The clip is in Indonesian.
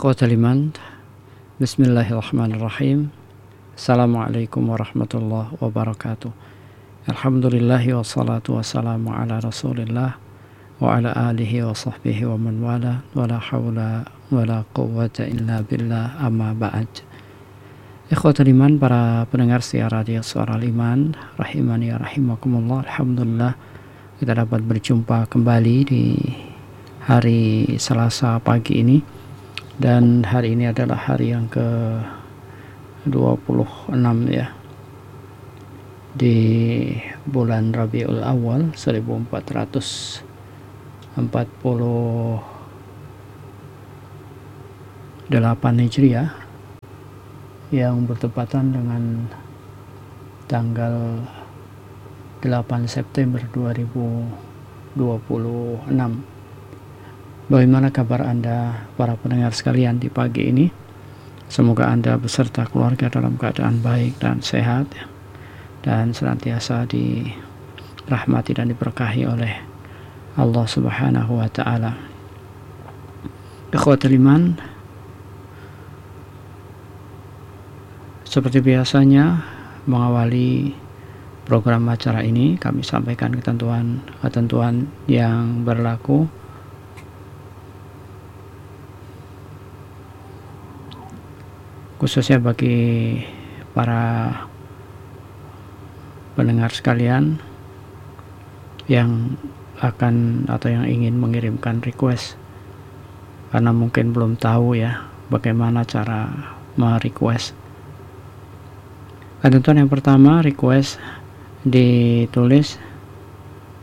Ikhwatal iman, bismillahirrahmanirrahim. Assalamualaikum warahmatullahi wabarakatuh. Alhamdulillahi wassalatu wassalamu ala rasulillah wa ala alihi wa sahbihi wa man wala wa la hawla wa la quwwata illa billah, amma ba'd. Ikhwatal iman, para pendengar siar radio Suara Iman, rahimani ya rahimakumullah. Alhamdulillah kita dapat berjumpa kembali di hari Selasa pagi ini. Dan hari ini adalah hari yang ke-26 ya, di bulan Rabiul Awal 1448 Hijriah, yang bertepatan dengan tanggal 8 September 2026. Bagaimana kabar Anda, para pendengar sekalian, di pagi ini? Semoga Anda beserta keluarga dalam keadaan baik dan sehat, dan senantiasa dirahmati dan diberkahi oleh Allah Subhanahu wa Ta'ala. Ikhwatul iman, seperti biasanya mengawali program acara ini, kami sampaikan ketentuan yang berlaku khususnya bagi para pendengar sekalian yang akan atau yang ingin mengirimkan request, karena mungkin belum tahu ya bagaimana cara merequest. Ketentuan yang pertama, request ditulis